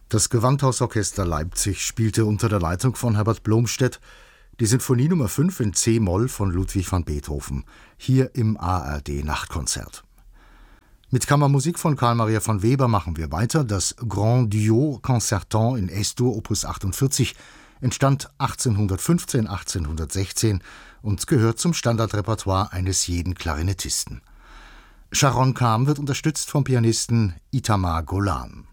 Das Gewandhausorchester Leipzig spielte unter der Leitung von Herbert Blomstedt die Sinfonie Nummer 5 in C-Moll von Ludwig van Beethoven, hier im ARD-Nachtkonzert. Mit Kammermusik von Carl Maria von Weber machen wir weiter. Das Grand Duo Concertant in S-Dur Opus 48 entstand 1815/1816 und gehört zum Standardrepertoire eines jeden Klarinettisten. Sharon Kham wird unterstützt vom Pianisten Itamar Golan.